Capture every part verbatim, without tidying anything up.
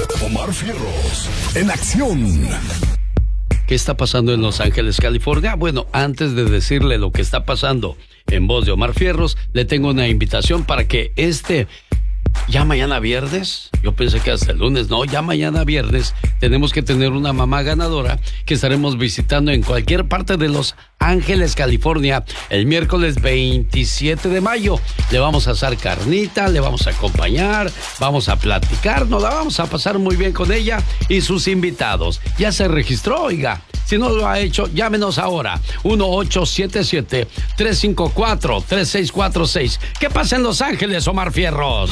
Omar Fierros, en acción. ¿Qué está pasando en Los Ángeles, California? Bueno, antes de decirle lo que está pasando en voz de Omar Fierros, le tengo una invitación para que este... Ya mañana viernes, yo pensé que hasta el lunes, no, ya mañana viernes tenemos que tener una mamá ganadora que estaremos visitando en cualquier parte de Los Ángeles, California, el miércoles veintisiete de mayo. Le vamos a asar carnita, le vamos a acompañar, vamos a platicar, nos la vamos a pasar muy bien con ella y sus invitados. Ya se registró, oiga. Si no lo ha hecho, llámenos ahora. uno ocho siete siete, tres cinco cuatro, tres seis cuatro seis. ¿Qué pasa en Los Ángeles, Omar Fierros?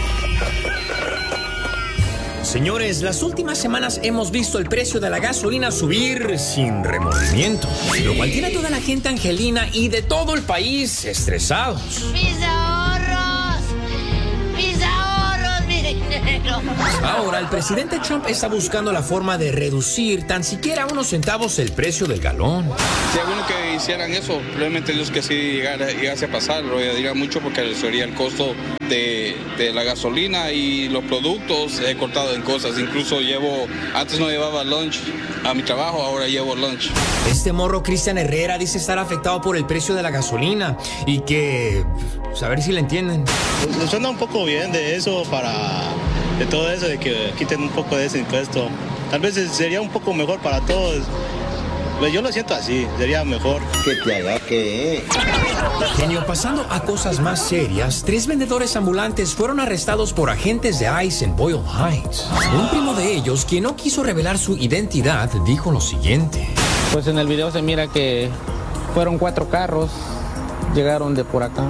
Señores, las últimas semanas hemos visto el precio de la gasolina subir sin remordimiento, lo cual tiene a toda la gente angelina y de todo el país estresados. ¡Mis ahorros! ¡Mis ahorros, mi dinero! Ahora, el presidente Trump está buscando la forma de reducir tan siquiera unos centavos el precio del galón. Sería bueno que hicieran eso, probablemente Dios que sí llegara, llegase a pasar, lo diría mucho porque sería el costo de, de la gasolina y los productos. He cortado en cosas, incluso llevo, antes no llevaba lunch a mi trabajo, ahora llevo lunch. Este morro Cristian Herrera dice estar afectado por el precio de la gasolina y que, pues, a ver si le entienden. Nos suena un poco bien de eso para, de todo eso, de que quiten un poco de ese impuesto. Tal vez sería un poco mejor para todos. Pues yo lo siento así, sería mejor. Que te haga que... Genio, pasando a cosas más serias, tres vendedores ambulantes fueron arrestados por agentes de ICE en Boyle Heights. Un primo de ellos, quien no quiso revelar su identidad, dijo lo siguiente. Pues en el video se mira que fueron cuatro carros, llegaron de por acá.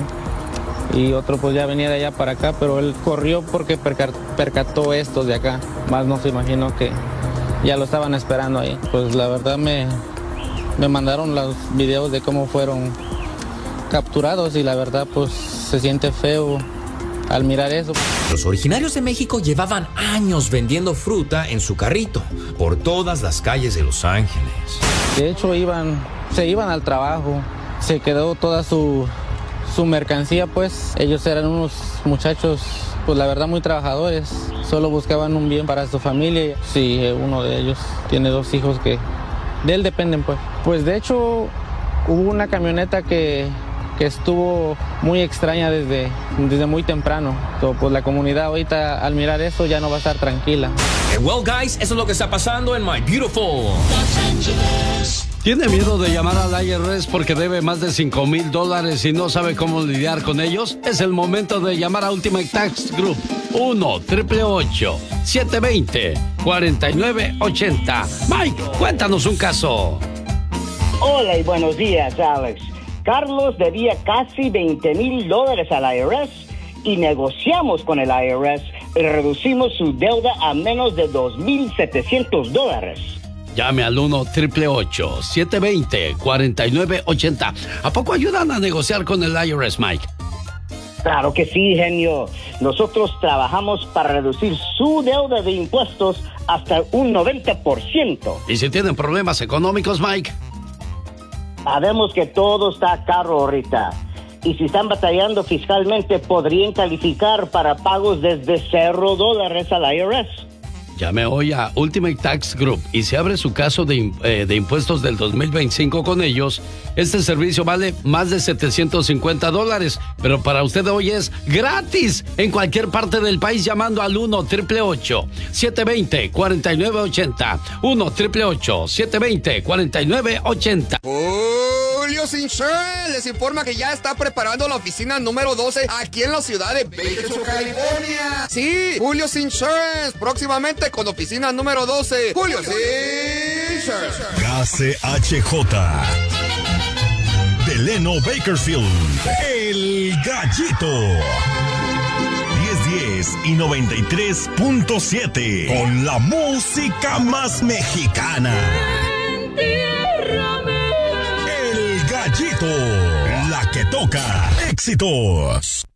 Y otro pues ya venía de allá para acá, pero él corrió porque perca- percató estos de acá. Más no se imaginó que ya lo estaban esperando ahí. Pues la verdad me, me mandaron los videos de cómo fueron capturados y la verdad pues se siente feo al mirar eso. Los originarios de México llevaban años vendiendo fruta en su carrito por todas las calles de Los Ángeles. De hecho iban, se iban al trabajo, se quedó toda su, su mercancía pues. Ellos eran unos muchachos pues la verdad muy trabajadores, solo buscaban un bien para su familia. Sí, uno de ellos tiene dos hijos que de él dependen pues. Pues de hecho hubo una camioneta que, que estuvo muy extraña desde, desde muy temprano. So, pues la comunidad ahorita al mirar eso ya no va a estar tranquila. Hey, well guys, eso es lo que está pasando en My Beautiful Los Angeles. ¿Tiene miedo de llamar al I R S porque debe más de cinco mil dólares y no sabe cómo lidiar con ellos? Es el momento de llamar a Ultimate Tax Group. uno, ocho ocho ocho, siete dos cero, cuatro nueve ocho cero. Mike, cuéntanos un caso. Hola y buenos días, Alex. Carlos debía casi veinte mil dólares al I R S y negociamos con el I R S y reducimos su deuda a menos de dos mil setecientos dólares. Llame al uno, ocho ocho ocho, siete dos cero, cuatro nueve ocho cero. ¿A poco ayudan a negociar con el I R S, Mike? Claro que sí, genio. Nosotros trabajamos para reducir su deuda de impuestos hasta un noventa por ciento. ¿Y si tienen problemas económicos, Mike? Sabemos que todo está caro ahorita. Y si están batallando fiscalmente, podrían calificar para pagos desde cero dólares al I R S. Llame hoy a Ultimate Tax Group y se abre su caso de, eh, de impuestos del dos mil veinticinco con ellos. Este servicio vale más de setecientos cincuenta dólares, pero para usted hoy es gratis en cualquier parte del país llamando al uno, ocho ocho ocho, siete dos cero, cuatro nueve ocho cero. uno, ocho ocho ocho, siete dos cero, cuatro nueve ocho cero. Julius Insurance les informa que ya está preparando la oficina número doce aquí en la ciudad de Bakersfield, California. Sí, Julius Insurance, próximamente con oficina número doce. Julius Insurance. K C H J Delano Bakersfield, El Gallito. diez diez y noventa y tres punto siete con la música más mexicana. El Gallito, la que toca éxitos.